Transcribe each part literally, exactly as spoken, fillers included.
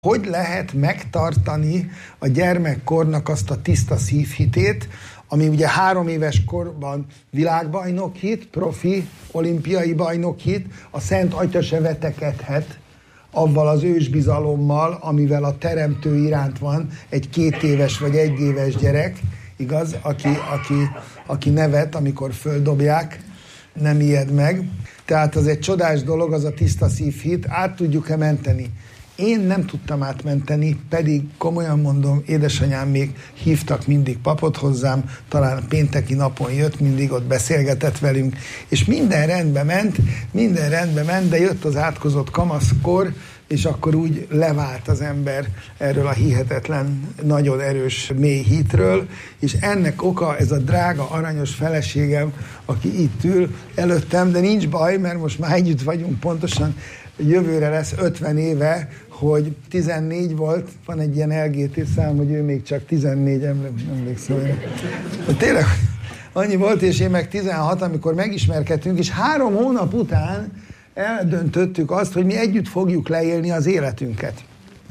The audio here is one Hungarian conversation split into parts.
Hogy lehet megtartani a gyermekkornak azt a tiszta szívhitét, ami ugye három éves korban világbajnok hit, profi, olimpiai bajnok hit, a Szent Atya se vetekedhet avval az ősbizalommal, amivel a teremtő iránt van egy két éves vagy egy éves gyerek, igaz, aki, aki, aki nevet, amikor földobják, nem ijed meg. Tehát az egy csodás dolog, az a tiszta szívhit, át tudjuk-e menteni? Én nem tudtam átmenteni, pedig komolyan mondom, édesanyám még hívtak mindig papot hozzám, talán pénteki napon jött, mindig ott beszélgetett velünk, és minden rendbe ment, minden rendbe ment, de jött az átkozott kamaszkor, és akkor úgy levált az ember erről a hihetetlen, nagyon erős mély hitről, és ennek oka ez a drága, aranyos feleségem, aki itt ül előttem, de nincs baj, mert most már együtt vagyunk, pontosan jövőre lesz ötven éve, hogy tizennégy volt, van egy ilyen el gé té szám, hogy ő még csak tizennégy, emlékszem. Tényleg annyi volt, és én meg tizenhat, amikor megismerkedtünk, és három hónap után eldöntöttük azt, hogy mi együtt fogjuk leélni az életünket.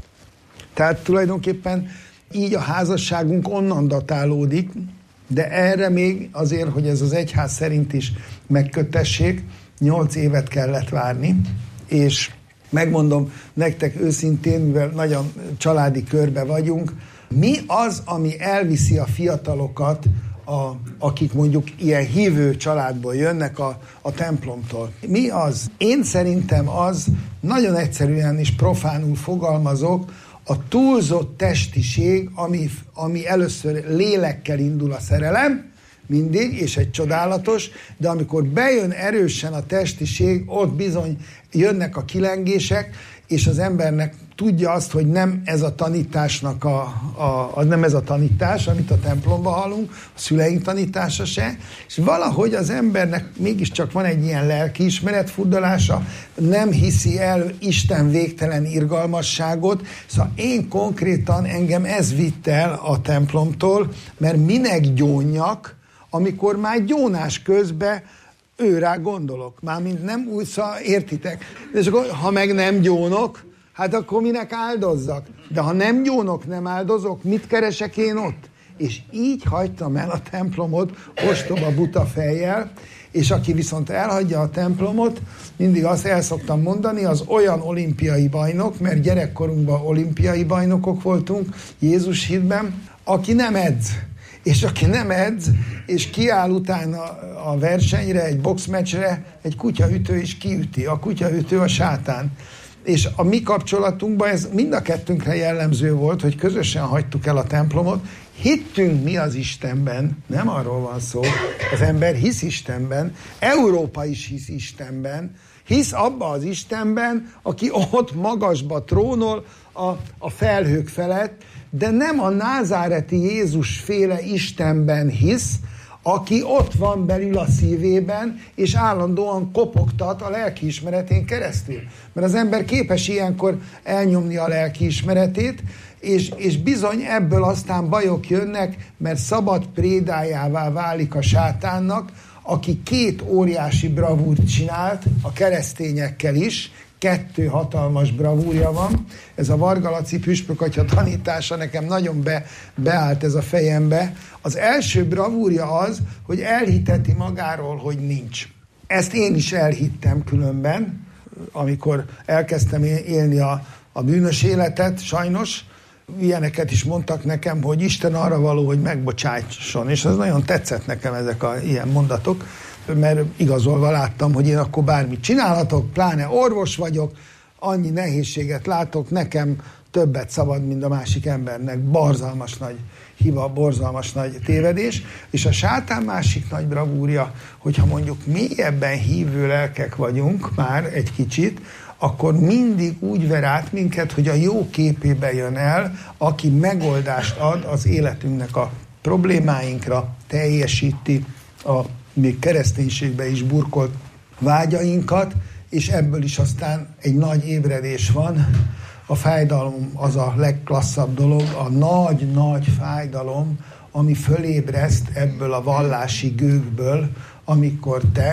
Tehát tulajdonképpen így a házasságunk onnan datálódik, de erre még azért, hogy ez az egyház szerint is megkötessék, nyolc évet kellett várni, és megmondom nektek őszintén, mivel nagyon családi körbe vagyunk, mi az, ami elviszi a fiatalokat, a, akik mondjuk ilyen hívő családból jönnek a, a templomtól? Mi az? Én szerintem az, nagyon egyszerűen és profánul fogalmazok, a túlzott testiség, ami, ami először lélekkel indul a szerelem, mindig, és egy csodálatos, de amikor bejön erősen a testiség, ott bizony jönnek a kilengések, és az embernek tudja azt, hogy nem ez a tanításnak a, a, a nem ez a tanítás, amit a templomban hallunk, a szüleink tanítása se, és valahogy az embernek mégiscsak van egy ilyen lelkiismeret furdalása, nem hiszi el Isten végtelen irgalmasságot, szóval én konkrétan engem ez vitt el a templomtól, mert minek gyónjak, amikor már gyónás közben őrá gondolok. Mármint nem úgy, szóval értitek. És akkor, ha meg nem gyónok, hát akkor minek áldozzak? De ha nem gyónok, nem áldozok, mit keresek én ott? És így hagytam el a templomot ostoba buta fejjel, és aki viszont elhagyja a templomot, mindig azt el szoktam mondani, az olyan olimpiai bajnok, mert gyerekkorunkban olimpiai bajnokok voltunk Jézus hitben, aki nem edz. És aki nem edz, és kiáll utána a versenyre, egy boxmeccsre, egy kutyaütő is kiüti. A kutyaütő a sátán. És a mi kapcsolatunkban ez mind a kettőnkre jellemző volt, hogy közösen hagytuk el a templomot, hittünk mi az Istenben, nem arról van szó, az ember hisz Istenben, Európa is hisz Istenben, hisz abba az Istenben, aki ott magasba trónol a, a felhők felett, de nem a názáreti Jézus féle Istenben hisz, aki ott van belül a szívében, és állandóan kopogtat a lelkiismeretén keresztül. Mert az ember képes ilyenkor elnyomni a lelkiismeretét, és, és bizony ebből aztán bajok jönnek, mert szabad prédájává válik a sátánnak, aki két óriási bravúrt csinált a keresztényekkel is, kettő hatalmas bravúrja van. Ez a Varga Laci püspökatya tanítása nekem nagyon be, beállt ez a fejembe. Az első bravúrja az, hogy elhiteti magáról, hogy nincs. Ezt én is elhittem különben, amikor elkezdtem élni a, a bűnös életet, sajnos. Ilyeneket is mondtak nekem, hogy Isten arra való, hogy megbocsátson. És ez nagyon tetszett nekem, ezek a ilyen mondatok, mert igazolva láttam, hogy én akkor bármit csinálhatok, pláne orvos vagyok, annyi nehézséget látok, nekem többet szabad, mint a másik embernek. Borzalmas nagy hiba, borzalmas nagy tévedés, és a sátán másik nagy bravúrja, hogyha mondjuk mélyebben hívő lelkek vagyunk már egy kicsit, akkor mindig úgy ver át minket, hogy a jó képébe jön el, aki megoldást ad az életünknek a problémáinkra, teljesíti a még kereszténységbe is burkolt vágyainkat, és ebből is aztán egy nagy ébredés van. A fájdalom az a legklasszabb dolog, a nagy-nagy fájdalom, ami fölébreszt ebből a vallási gőgből, amikor te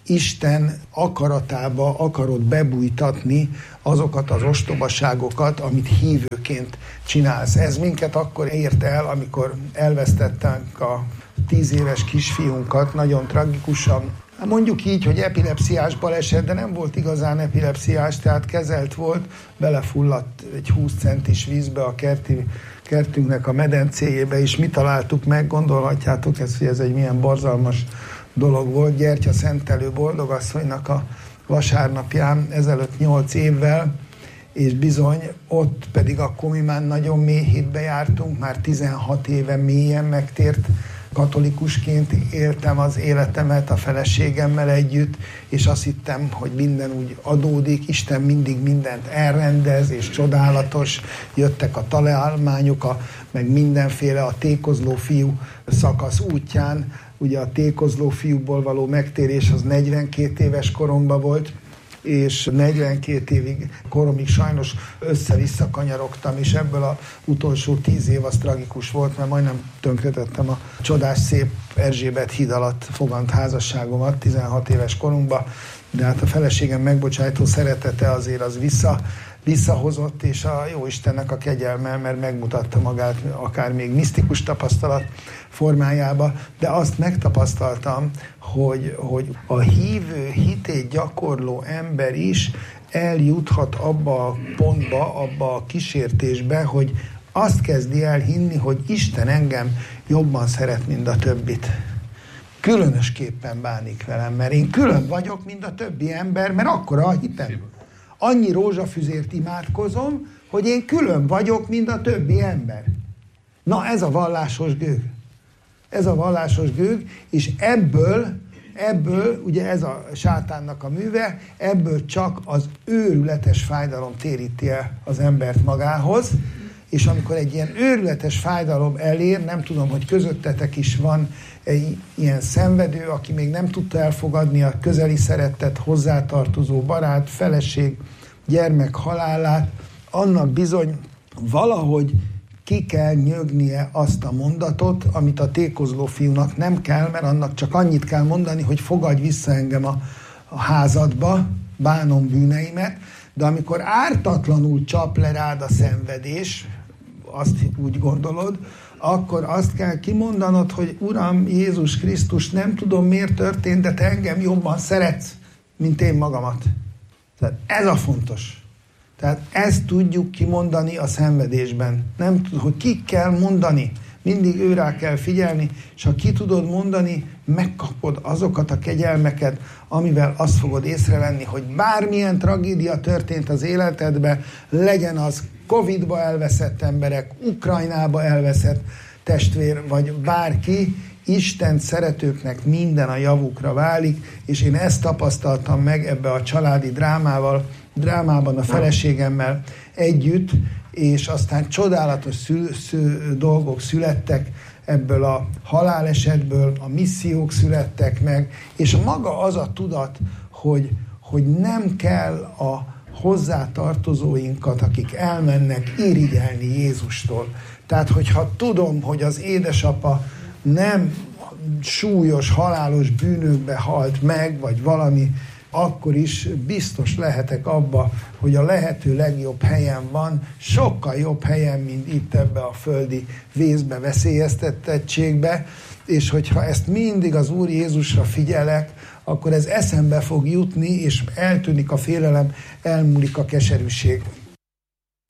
Isten akaratába akarod bebújtatni azokat az ostobaságokat, amit hívőként csinálsz. Ez minket akkor ért el, amikor elvesztettünk a tíz éves kisfiunkat, nagyon tragikusan. Mondjuk így, hogy epilepsziás baleset, de nem volt igazán epilepsziás, tehát kezelt volt, belefulladt egy húsz centis vízbe a kerti, kertünknek a medencéjébe, és mi találtuk meg, gondolhatjátok ezt, hogy ez egy milyen borzalmas dolog volt. Gyertya szentelő boldogasszonynak a vasárnapján ezelőtt nyolc évvel, és bizony ott pedig akkor mi már nagyon mély hitbe jártunk, már tizenhat éve mélyen megtért katolikusként éltem az életemet a feleségemmel együtt, és azt hittem, hogy minden úgy adódik, Isten mindig mindent elrendez, és csodálatos, jöttek a találmányok, a, meg mindenféle a tékozló fiú szakasz útján. Ugye a tékozló fiúból való megtérés az negyvenkét éves koromban volt, és negyvenkét évig koromig sajnos össze-vissza kanyarogtam, és ebből az utolsó tíz év az tragikus volt, mert majdnem tönkretettem a csodás szép Erzsébet híd alatt fogant házasságomat tizenhat éves koromban, de hát a feleségem megbocsájtó szeretete azért az vissza, visszahozott, és a Jóistennek a kegyelme, mert megmutatta magát akár még misztikus tapasztalat formájába, de azt megtapasztaltam, hogy, hogy a hívő, hitét gyakorló ember is eljuthat abba a pontba, abba a kísértésbe, hogy azt kezdi el hinni, hogy Isten engem jobban szeret, mint a többit. Különösképpen bánik velem, mert én külön vagyok, mint a többi ember, mert akkora a hitem. Annyi rózsafüzért imádkozom, hogy én külön vagyok, mint a többi ember. Na, ez a vallásos gőg. Ez a vallásos gőg, és ebből, ebből, ugye ez a sátánnak a műve, ebből csak az őrületes fájdalom téríti el az embert magához, és amikor egy ilyen őrületes fájdalom elér, nem tudom, hogy közöttetek is van egy ilyen szenvedő, aki még nem tudta elfogadni a közeli szerettet, hozzátartozó barát, feleség, gyermek halálát, annak bizony valahogy ki kell nyögnie azt a mondatot, amit a tékozló fiúnak nem kell, mert annak csak annyit kell mondani, hogy fogadj vissza engem a, a házadba, bánom bűneimet, de amikor ártatlanul csap le rád a szenvedés, azt úgy gondolod, akkor azt kell kimondanod, hogy Uram Jézus Krisztus, nem tudom miért történt, de te engem jobban szeretsz, mint én magamat. Tehát ez a fontos. Tehát ezt tudjuk kimondani a szenvedésben. Nem tud, hogy ki kell mondani. Mindig őrá kell figyelni, és ha ki tudod mondani, megkapod azokat a kegyelmeket, amivel azt fogod észrevenni, hogy bármilyen tragédia történt az életedbe, legyen az Covidba elveszett emberek, Ukrajnába elveszett testvér, vagy bárki, Isten szeretőknek minden a javukra válik, és én ezt tapasztaltam meg ebbe a családi drámával, drámában a feleségemmel együtt, és aztán csodálatos szül, szül, dolgok születtek ebből a halálesetből, a missziók születtek meg, és maga az a tudat, hogy, hogy nem kell a hozzátartozóinkat, akik elmennek, irigyelni Jézustól. Tehát, hogyha tudom, hogy az édesapa nem súlyos, halálos bűnökbe halt meg, vagy valami, akkor is biztos lehetek abba, hogy a lehető legjobb helyen van, sokkal jobb helyen, mint itt ebbe a földi vészbe, veszélyeztetettségbe, és hogyha ezt mindig az Úr Jézusra figyelek, akkor ez eszembe fog jutni, és eltűnik a félelem, elmúlik a keserűség.